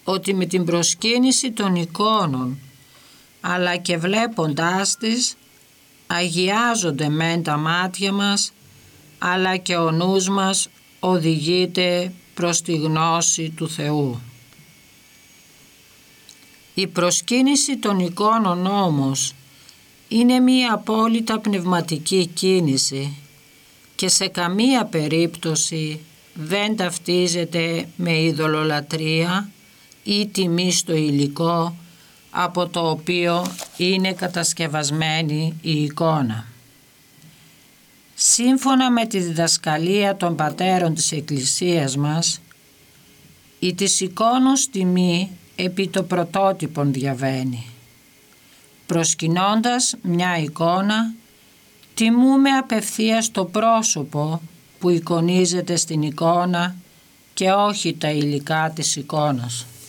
ότι με την προσκύνηση των εικόνων αλλά και βλέποντάς τις αγιάζονται μεν τα μάτια μας, αλλά και ο νους μας οδηγείται προς τη γνώση του Θεού. Η προσκύνηση των εικόνων όμως είναι μία απόλυτα πνευματική κίνηση και σε καμία περίπτωση δεν ταυτίζεται με ειδωλολατρεία ή τιμή στο υλικό από το οποίο είναι κατασκευασμένη η εικόνα. Σύμφωνα με τη διδασκαλία των πατέρων της Εκκλησίας μας, η της εικόνος τιμή επί το πρωτότυπον διαβαίνει. Προσκυνώντας μια εικόνα, τιμούμε απευθείας το πρόσωπο που εικονίζεται στην εικόνα και όχι τα υλικά της εικόνας.